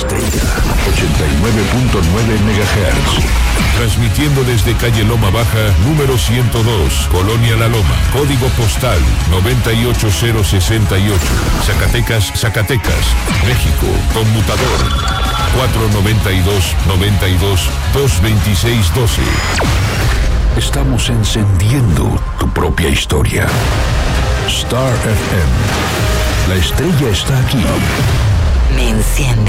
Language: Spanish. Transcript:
estrella, 89.9 MHz. Transmitiendo desde calle Loma Baja, número 102, Colonia La Loma, código postal 98068, Zacatecas, Zacatecas, México, conmutador 492-92-226-12. Estamos encendiendo tu propia historia. Star FM. La estrella está aquí. Me enciende.